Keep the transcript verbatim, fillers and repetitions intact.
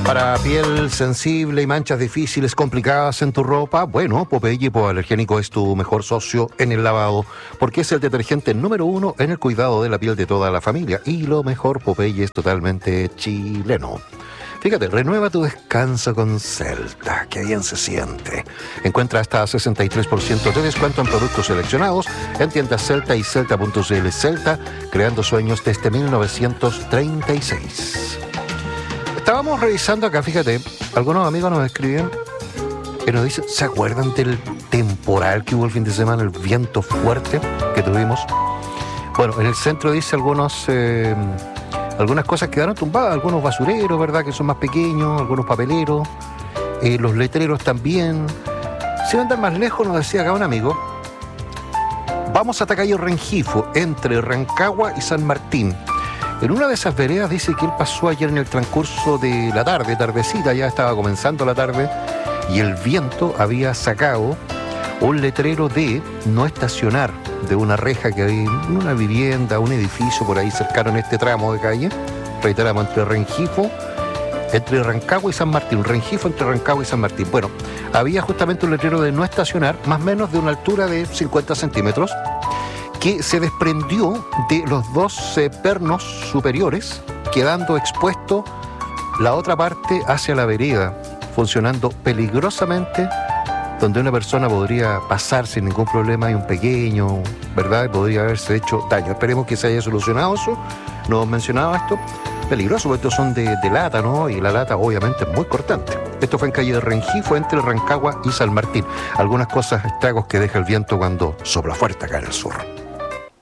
Para piel sensible y manchas difíciles, complicadas en tu ropa, bueno, Popeye Hipoalergénico es tu mejor socio en el lavado, porque es el detergente número uno en el cuidado de la piel de toda la familia. Y lo mejor, Popeye es totalmente chileno. Fíjate, renueva tu descanso con Celta, que bien se siente. Encuentra hasta sesenta y tres por ciento de descuento en productos seleccionados en tiendas Celta y Celta punto c l. Celta, creando sueños desde mil novecientos treinta y seis. Estábamos revisando acá, fíjate, algunos amigos nos escriben y nos dicen, ¿se acuerdan del temporal que hubo el fin de semana, el viento fuerte que tuvimos? Bueno, en el centro dice algunos... Eh, Algunas cosas quedaron tumbadas, algunos basureros, ¿verdad?, que son más pequeños, algunos papeleros, eh, los letreros también. Sin andar más lejos, nos decía acá un amigo, vamos hasta calle Rengifo, entre Rancagua y San Martín. En una de esas veredas dice que él pasó ayer en el transcurso de la tarde, tardecita, ya estaba comenzando la tarde, y el viento había sacado un letrero de no estacionar de una reja que hay en una vivienda, un edificio por ahí cercano en este tramo de calle, reiteramos, entre Rengifo, entre Rancagua y San Martín, Rengifo entre Rancagua y San Martín. Bueno, había justamente un letrero de no estacionar, más o menos de una altura de cincuenta centímetros, que se desprendió de los dos eh, pernos superiores, quedando expuesto la otra parte hacia la vereda, funcionando peligrosamente, donde una persona podría pasar sin ningún problema y un pequeño, ¿verdad? Y podría haberse hecho daño. Esperemos que se haya solucionado eso. No hemos mencionado esto. Peligroso, porque estos son de, de lata, ¿no? Y la lata obviamente es muy cortante. Esto fue en calle de Rengifo, entre Rancagua y San Martín. Algunas cosas, estragos que deja el viento cuando sopla fuerte acá en el sur.